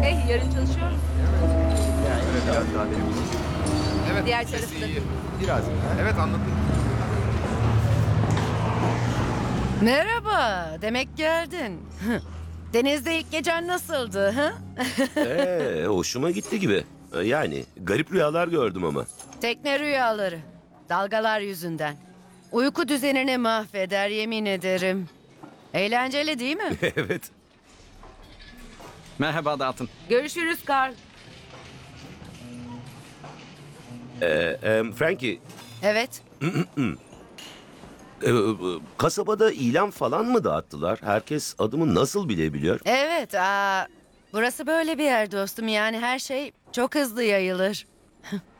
Hey, yarın çalışıyor musun? Biraz daha verebilir misin? Evet, Diğer sesi tarafı da iyi. Biraz. Evet, anladım. Merhaba, demek geldin. Denizde ilk gecen nasıldı? Hı? Hoşuma gitti gibi. Yani garip rüyalar gördüm ama. Tekne rüyaları, dalgalar yüzünden. Uyku düzenini mahveder yemin ederim. Eğlenceli değil mi? Evet. Merhaba Dalton. Görüşürüz Carl. Frankie, Evet, e, kasabada ilan falan mı dağıttılar? Herkes adımı nasıl bilebiliyor? evet. Burası böyle bir yer dostum. Yani her şey çok hızlı yayılır.